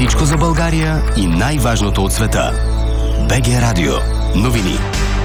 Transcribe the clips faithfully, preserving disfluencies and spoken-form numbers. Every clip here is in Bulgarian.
Всичко за България и най-важното от света. БГ Радио. Новини.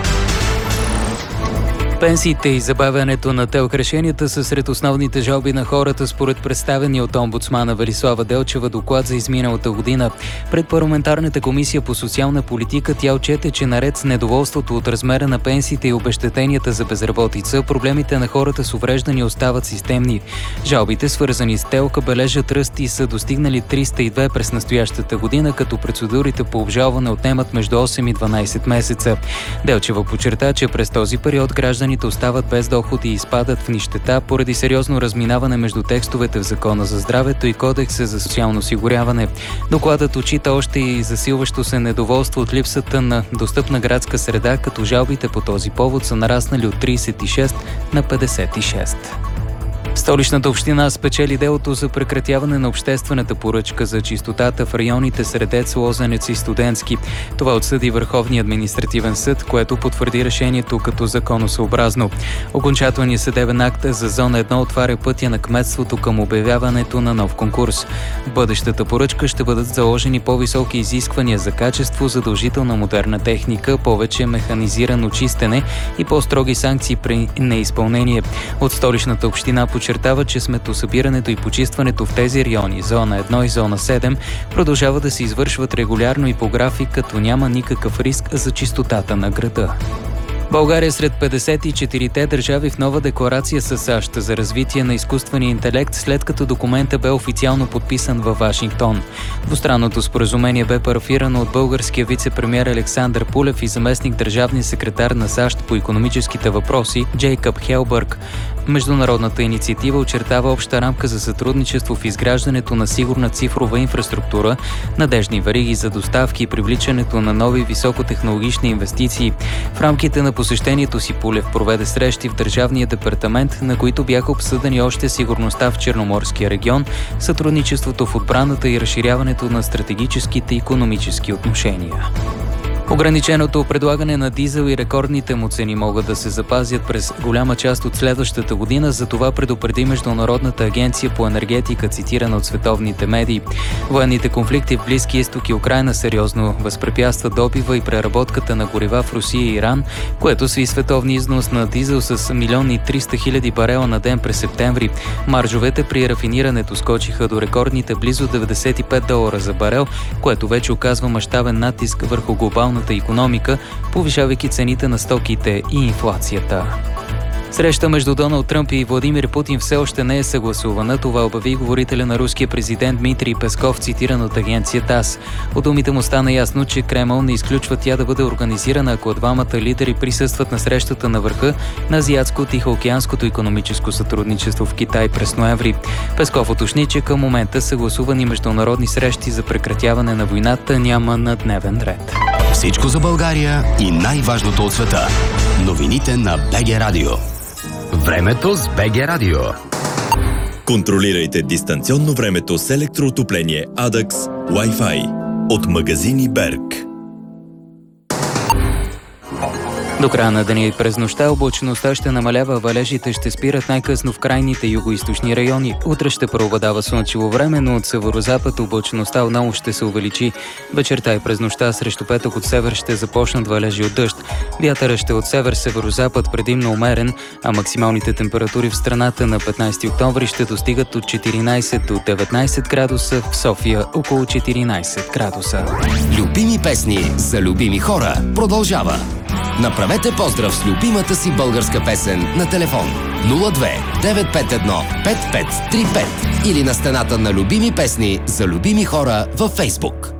Пенсиите и забавянето на ТЕЛК решенията са сред основните жалби на хората според представения от омбудсмана Велислава Делчева доклад за изминалата година. Пред парламентарната комисия по социална политика тя отчете, че наред с недоволството от размера на пенсиите и обезщетенията за безработица, проблемите на хората с увреждания остават системни. Жалбите, свързани с ТЕЛК, бележат ръст и са достигнали триста и две през настоящата година, като процедурите по обжалване отнемат между осем и дванайсет месеца. Делчева подчерта, че през този период гражданите остават без доход и изпадат в нищета поради сериозно разминаване между текстовете в Закона за здравето и Кодекса за социално осигуряване. Докладът отчита още и засилващо се недоволство от липсата на достъпна градска среда, като жалбите по този повод са нараснали от трийсет и шест на петдесет и шест. Столичната община спечели делото за прекратяване на обществената поръчка за чистотата в районите Средец, Лозенец и Студентски. Това отсъди Върховния административен съд, което потвърди решението като законосъобразно. Окончателният съдебен акт за зона едно отваря пътя на кметството към обявяването на нов конкурс. В бъдещата поръчка ще бъдат заложени по-високи изисквания за качество, задължителна модерна техника, повече механизирано чистене и по-строги санкции при неизпълнение. От Столичната община подчертава, че сметосъбирането и почистването в тези райони, зона едно и зона седем, продължава да се извършват регулярно и по график, като няма никакъв риск за чистотата на града. България сред петдесет и четирите държави в нова декларация с САЩ за развитие на изкуствения интелект, след като документът бе официално подписан във Вашингтон. Двустранното споразумение бе парафирано от българския вице-премиер Александър Пулев и заместник държавния секретар на САЩ по икономическите въпроси Джейкъб Хелбърг. Международната инициатива очертава обща рамка за сътрудничество в изграждането на сигурна цифрова инфраструктура, надеждни вериги за доставки и привличането на нови високотехнологични инвестиции. В рамките на посещението си Пулев проведе срещи в Държавния департамент, на които бяха обсъдени още сигурността в Черноморския регион, сътрудничеството в отбраната и разширяването на стратегическите икономически отношения. Ограниченото предлагане на дизел и рекордните му цени могат да се запазят през голяма част от следващата година, за това предупреди Международната агенция по енергетика, цитирана от световните медии. Военните конфликти в Близкия изток и Украйна сериозно възпрепятстват добива и преработката на горива в Русия и Иран, което сви световни износ на дизел с милион и триста хиляди барела на ден през септември. Маржовете при рафинирането скочиха до рекордните близо деветдесет и пет долара за барел, което вече оказва мащабен натиск върху глобалната икономика, повишавайки цените на стоките и инфлацията. Среща между Доналд Тръмп и Владимир Путин все още не е съгласувана. Това обяви говорителя на руския президент Дмитрий Песков, цитиран от агенция ТАСС. От думите му стана ясно, че Кремъл не изключва тя да бъде организирана, ако двамата лидери присъстват на срещата на върха на Азиатско-Тихоокеанското икономическо сътрудничество в Китай през ноември. Песков уточни, че към момента съгласувани международни срещи за прекратяване на войната няма на дневен ред. Всичко за България и най-важното от света. Новините на БГ Радио. Времето с БГ Радио. Контролирайте дистанционно времето с електроотопление Адакс Wi-Fi от магазини Берг. До края на деня и през нощта облачността ще намалява, валежите ще спират най-късно в крайните югоизточни райони. Утре ще преобладава слънчево време, но от северозапад облачността отново ще се увеличи. Вечерта и през нощта срещу петък от север ще започнат валежи от дъжд. Вятърът ще от север-северозапад предимно умерен, а максималните температури в страната на петнайсети октомври ще достигат от четиринайсет до деветнайсет градуса, в София около четиринайсет градуса. Любими песни за любими хора продължава. Направете поздрав с любимата си българска песен на телефон нула две девет пет едно пет пет три пет или на стената на любими песни за любими хора във Фейсбук.